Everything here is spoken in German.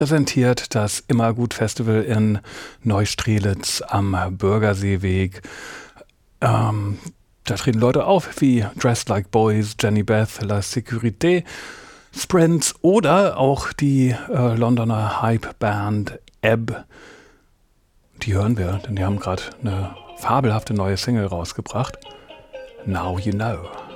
präsentiert das Immergut-Festival in Neustrelitz am Bürgerseeweg. Da treten Leute auf wie Dressed Like Boys, Jenny Beth, La Sécurité, Sprints oder auch die Londoner Hype-Band Ebb. Die hören wir, denn die haben gerade eine fabelhafte neue Single rausgebracht. Now You Know.